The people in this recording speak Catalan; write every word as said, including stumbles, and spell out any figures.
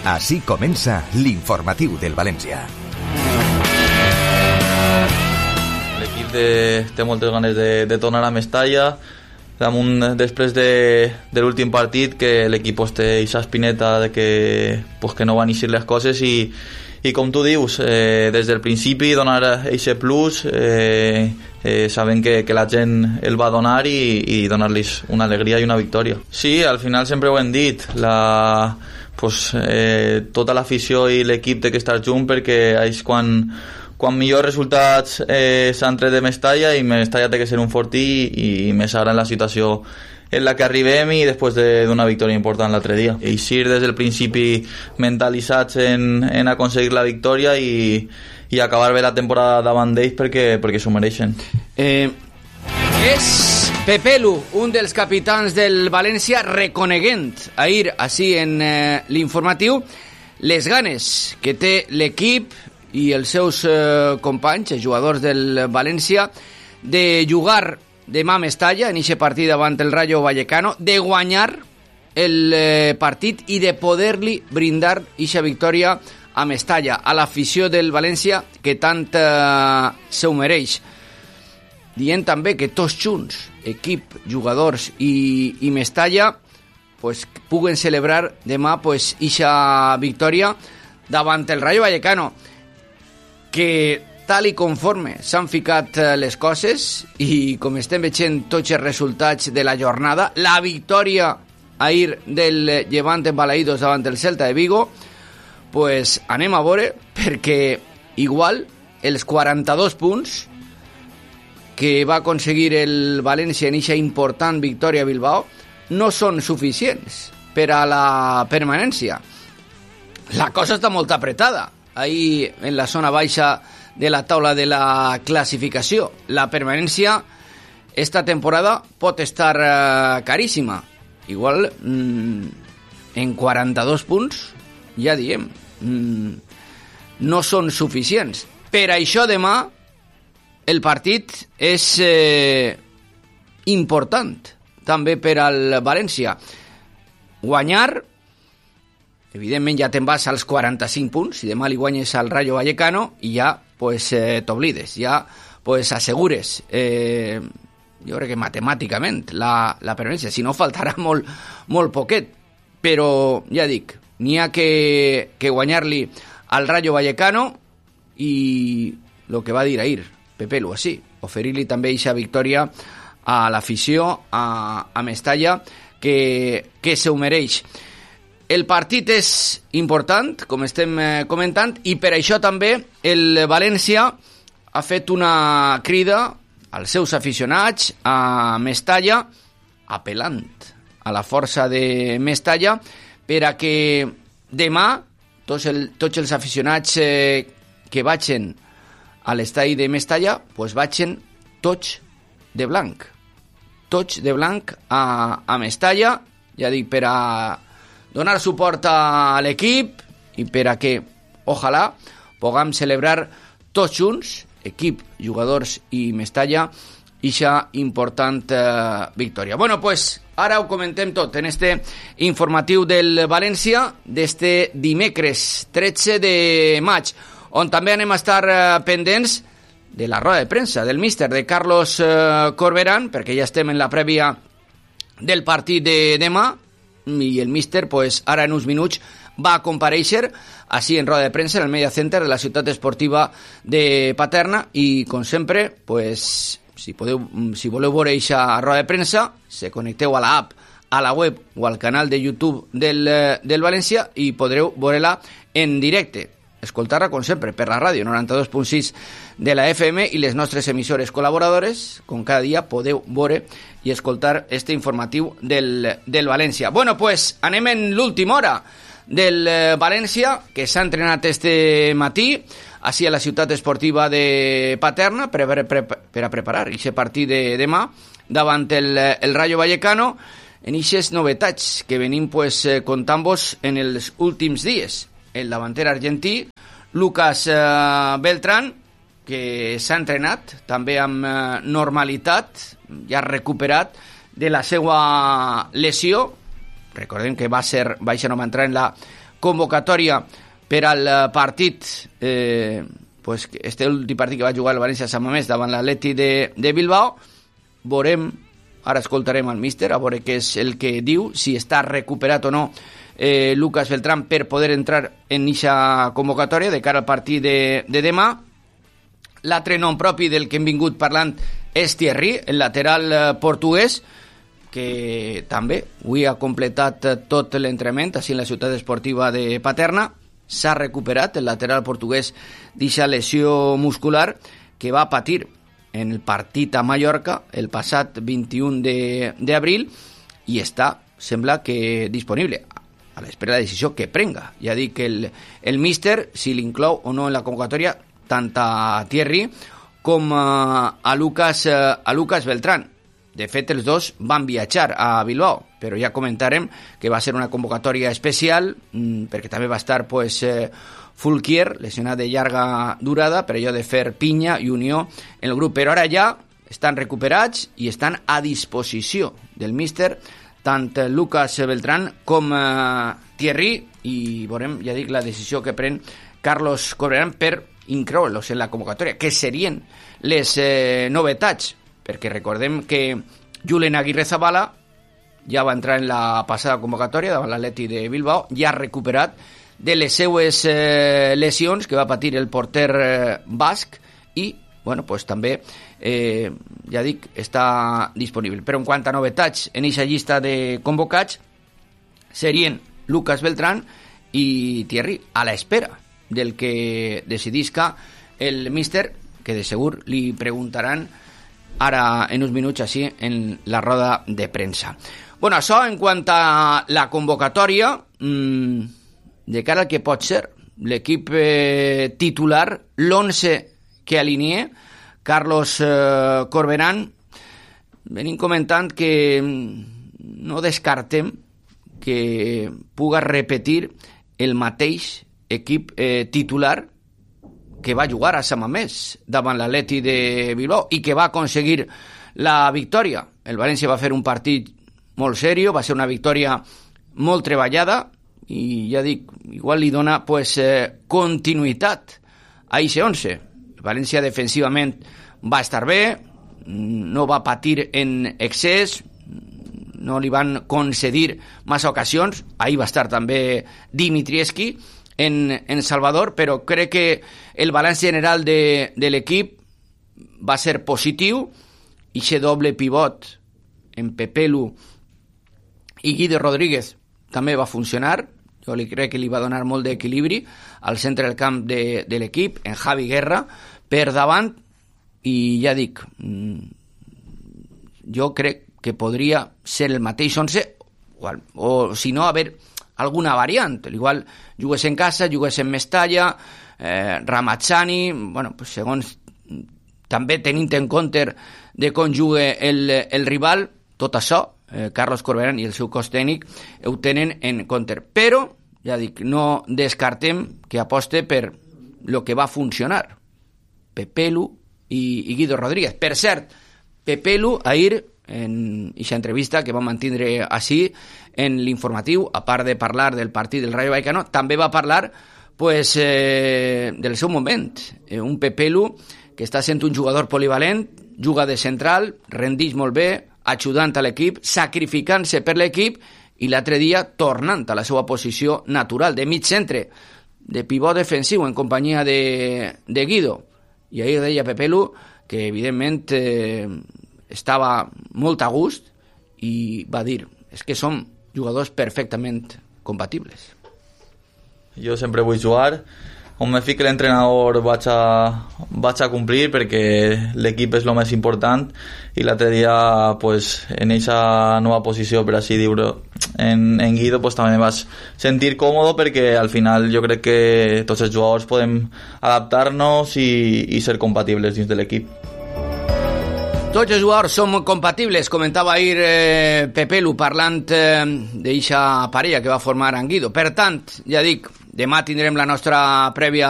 Així comença l'informatiu del València. L'equip de, té moltes ganes de, de tornar a Mestalla, damunt, després de, de l'últim partit, que l'equip pues, té aquesta espineta de que, pues, que no van eixir les coses i, i com tu dius, eh, des del principi donar aquest plus, eh, eh, sabent que, que la gent el va donar i, i donar-los una alegria i una victòria. Sí, al final sempre ho hem dit, la, pues, eh, tota l'afició i l'equip té que estar junt perquè és quan, quan millors resultats eh, s'han tret de Mestalla i Mestalla té que ser un fortí i, i més ara en la situació en la que arribem i després d'una de, victòria important l'altre dia. Eixir des del principi mentalitzats en, en aconseguir la victòria i, i acabar bé la temporada davant d'ells perquè, perquè s'ho mereixen. Eh, és Pepelu, un dels capitans del València, reconeguent ahir, així en eh, l'informatiu, les ganes que té l'equip i els seus eh, companys, els jugadors del València, de jugar demà a Mestalla, en aquest partit davant el Rayo Vallecano, de guanyar el eh, partit i de poder-li brindar aquesta victòria a Mestalla, a l'afició del València, que tant eh, se ho mereix. Dient també que tots junts, equip, jugadors i, i Mestalla, pues, puguen celebrar demà pues, aquesta victòria davant el Rayo Vallecano, que tal i conforme s'han ficat les coses i com estem veient tots els resultats de la jornada, la victòria ahir del Llevant en Balaïdos davant el Celta de Vigo, pues anem a veure, perquè igual els quaranta-dos punts que va aconseguir el València en aquesta important victòria a Bilbao no són suficients per a la permanència. La cosa està molt apretada ahí en la zona baixa de la taula de la classificació. La permanència esta temporada pot estar uh, caríssima. Igual mmm, en quaranta-dos punts, ja diem, mmm, no són suficients. Per això demà el partit és eh, important també per al València. Guanyar, evidentment ja te'n vas als quaranta-cinc punts, si demà li guanyes al Rayo Vallecano i ja pues eh, t'oblides, ja pues assegures eh, jo crec que matemàticament la, la permanència, si no faltarà molt, molt poquet, però ja dic, n'hi ha que, que guanyar-li al Rayo Vallecano i el que va dir ahir Pepelu, així, oferir-li també aquesta victòria a l'afició a, a Mestalla que, que se ho mereix. El partit és important, com estem comentant, i per això també el València ha fet una crida als seus aficionats a Mestalla, apel·lant a la força de Mestalla, per a que demà tots, el, tots els aficionats eh, que vagin a l'estadi de Mestalla pues vagin tots de blanc. Tots de blanc a, a Mestalla, ja dic, per a donar suport a l'equip i per a que, ojalà, puguem celebrar tots junts, equip, jugadors i Mestalla, ixa important eh, victòria. Bueno, pues, ara ho comentem tot en este informatiu del València d'este dimecres tretze de maig, on també anem a estar eh, pendents de la roda de premsa del míster de Carlos eh, Corberán, perquè ja estem en la prèvia del partit de demà, i el míster, pues, ara en uns minuts va a comparèixer així en roda de premsa en el Media Center de la ciutat esportiva de Paterna i, com sempre, pues, si, podeu, si voleu veure aquesta roda de premsa, se connecteu a la app, a la web o al canal de YouTube del, del València i podreu veure-la en directe. Escoltar-la, com sempre, per la ràdio noranta-dos punt sis de la F M i les nostres emissores col·laboradores, com cada dia podeu veure i escoltar este informatiu del, del València. Bueno, pues anem en l'última hora del eh, València, que s'ha entrenat este matí, així a la ciutat esportiva de Paterna, per, per, per, per a preparar aquest partit de demà davant el, el Rayo Vallecano, en aquestes novetats que venim pues, eh, contant-vos en els últims dies. El davanter argentí, Lucas eh, Beltrán, que s'ha entrenat també amb eh, normalitat, ja recuperat de la seva lesió. Recordem que va ser, Baixa no va entrar en la convocatòria per al partit, eh, pues, este últim partit que va jugar el València Sant Mamés davant l'Atleti de, de Bilbao. Veurem, ara escoltarem al míster, a veure què és el que diu, si està recuperat o no eh, Lucas Beltrán per poder entrar en eixa convocatòria de cara al partit de, de demà. L'altre nom propi del que hem vingut parlant és Thierry, el lateral eh, portuguès, que també avui ha completat tot l'entrenament així en la ciutat esportiva de Paterna. S'ha recuperat el lateral portuguès d'eixa lesió muscular que va patir en el partit a Mallorca el passat vint-i-un d'abril i està, sembla que disponible a l'espera de la decisió que prenga. Ja dic que el, el míster, si l'inclou o no en la convocatòria, tant a Thierry com a, a, Lucas, a Lucas Beltrán. De fet, els dos van viatjar a Bilbao, però ja comentarem que va ser una convocatòria especial, mmm, perquè també va estar pues, eh, Fulquier, lesionat de llarga durada, per allò de fer pinya i unió en el grup. Però ara ja estan recuperats i estan a disposició del míster, tant Lucas Beltrán com eh, Thierry, i veurem, ja dic, la decisió que pren Carlos Corberán per incloure'ls en la convocatòria, que serien les eh, novetats, perquè recordem que Julen Aguirre Zabala ja va entrar en la passada convocatòria davant l'Atleti de Bilbao, ja ha recuperat de les seues eh, lesions que va patir el porter eh, basc i, bueno, pues també, eh, ja dic, està disponible. Però en quant a novetats en aquesta llista de convocats, serien Lucas Beltrán i Thierry, a la espera del que decidisca el míster, que de segur li preguntaran ara en uns minuts així en la roda de premsa. Bueno, això en quant a la convocatòria, mmm, de cara al que pot ser l'equip eh, titular, l'onze que alineé Carlos eh, Corberán, venim comentant que no descartem que puga repetir el mateix equip eh, titular que va jugar a Sant Mamés davant l'Atleti de Bilbao i que va aconseguir la victòria. El València va fer un partit molt seriós, va ser una victòria molt treballada i ja dic, igual li dona pues, eh, continuïtat a eixe onze. El València defensivament va estar bé, no va patir en excés, no li van concedir massa ocasions, ahir va estar també Dimitrievski En, en Salvador, però crec que el balanç general de, de l'equip va ser positiu i aquest doble pivot en Pepelu i Guido Rodríguez també va funcionar. Jo li crec que li va donar molt d'equilibri al centre del camp de, de l'equip, en Javi Guerra per davant, i ja dic, jo crec que podria ser el mateix onze o, o si no haver alguna variant, igual jugués en casa, jugués en Mestalla, eh, Ramazzani, bueno, pues segons també tenint en compte de com jugue el, el rival, tot això, eh, Carlos Corberán i el seu cos tècnic ho tenen en compte. Però, ja dic, no descartem que aposte per lo que va funcionar, Pepelu i, i Guido Rodríguez. Per cert, Pepelu, ahir, en aquesta entrevista que vam mantindre així en l'informatiu, a part de parlar del partit del Rayo Vallecano, també va parlar pues, eh, del seu moment. Eh, un Pepelu que està sent un jugador polivalent, juga de central, rendix molt bé, ajudant a l'equip, sacrificant-se per l'equip i l'altre dia tornant a la seva posició natural de mig centre, de pivot defensiu en companyia de, de Guido. I ahir deia Pepelu que evidentment eh, estava molt a gust i va dir, és que som jugadors perfectament compatibles. Jo sempre vull jugar, on me fiqui l'entrenador vaig a, vaig a complir perquè l'equip és el més important i l'altre dia pues, en aquesta nova posició, per així dir-ho, en, en Guido pues, també me vaig sentir còmode perquè al final jo crec que tots els jugadors podem adaptar-nos i, i ser compatibles dins de l'equip. Tots els jugadors són compatibles, comentava ahir eh, Pepelu parlant eh, d'eixa parella que va formar en Guido. Per tant, ja dic, demà tindrem la nostra prèvia